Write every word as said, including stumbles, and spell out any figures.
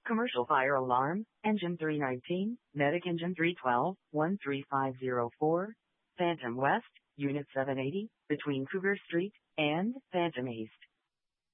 Commercial fire alarm, engine three nineteen, medic engine three twelve, one three five zero four, Phantom West, Unit seven eighty, between Cougar Street and Phantom East.